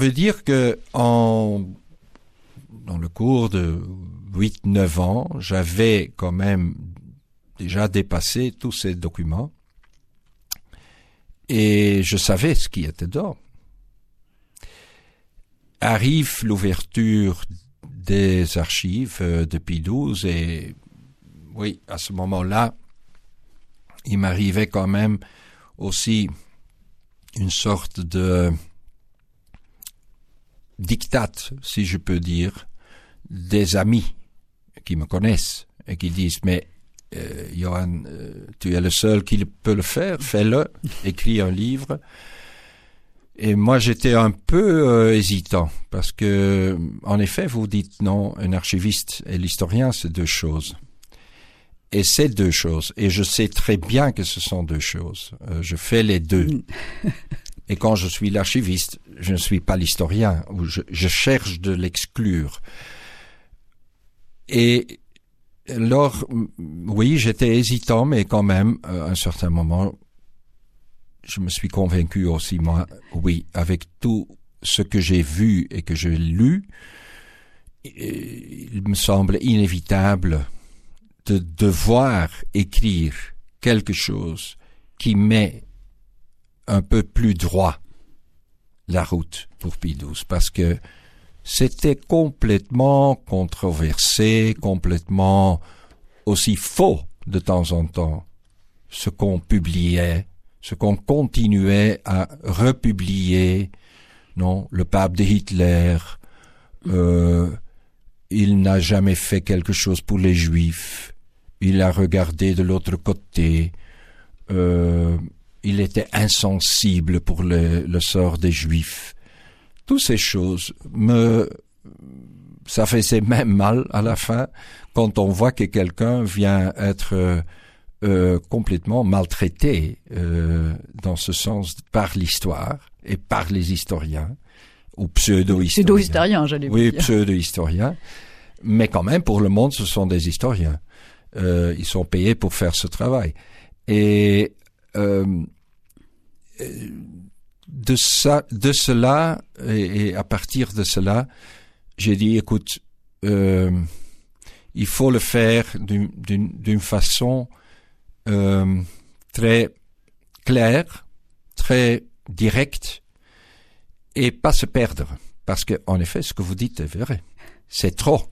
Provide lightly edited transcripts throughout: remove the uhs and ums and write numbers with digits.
Je veux dire que dans le cours de 8-9 ans, j'avais quand même déjà dépassé tous ces documents et je savais ce qui était dedans. Arrive l'ouverture des archives de Pie XII et oui, à ce moment-là, il m'arrivait quand même aussi une sorte de diktat, si je peux dire, des amis qui me connaissent et qui disent « Mais Johan, tu es le seul qui peut le faire, fais-le, écris un livre ». Et moi, j'étais un peu hésitant parce que, en effet, vous dites non, un archiviste et l'historien, c'est deux choses. Et c'est deux choses. Et je sais très bien que ce sont deux choses. Je fais les deux. Et quand je suis l'archiviste, je ne suis pas l'historien. Je cherche de l'exclure. Et alors, oui, j'étais hésitant, mais quand même, à un certain moment, je me suis convaincu aussi, moi, oui, avec tout ce que j'ai vu et que j'ai lu, il me semble inévitable de devoir écrire quelque chose qui met un peu plus droit la route pour Pie XII, parce que c'était complètement controversé, complètement aussi faux de temps en temps, ce qu'on publiait, ce qu'on continuait à republier, non, le pape de Hitler, il n'a jamais fait quelque chose pour les Juifs, il a regardé de l'autre côté, il était insensible pour le sort des Juifs. Toutes ces choses ça faisait même mal à la fin quand on voit que quelqu'un vient être complètement maltraité dans ce sens par l'histoire et par les historiens ou pseudo-historiens. Pseudo-historiens, j'allais vous dire. Oui, pseudo-historiens. Mais quand même, pour le monde, ce sont des historiens. Ils sont payés pour faire ce travail. Et de cela, et à partir de cela, j'ai dit, écoute, il faut le faire d'une façon très claire, très directe, et pas se perdre. Parce que, en effet, ce que vous dites est vrai. C'est trop.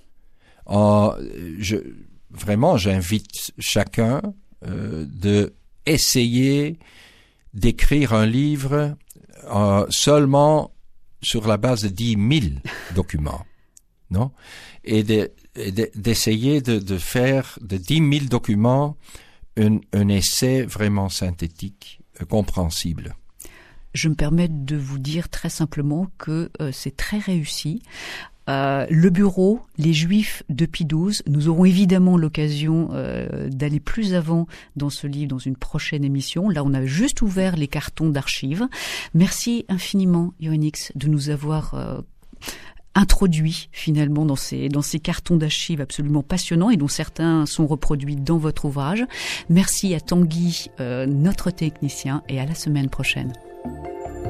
Vraiment, j'invite chacun de essayer d'écrire un livre seulement sur la base de 10 000 documents, non? Et d'essayer de faire de 10 000 documents un essai vraiment synthétique, compréhensible. Je me permets de vous dire très simplement que c'est très réussi. Le bureau, les Juifs de Pie XII, nous aurons évidemment l'occasion d'aller plus avant dans ce livre, dans une prochaine émission. Là, on a juste ouvert les cartons d'archives. Merci infiniment, Johan X, de nous avoir introduit finalement dans ces cartons d'archives absolument passionnants et dont certains sont reproduits dans votre ouvrage. Merci à Tanguy, notre technicien, et à la semaine prochaine.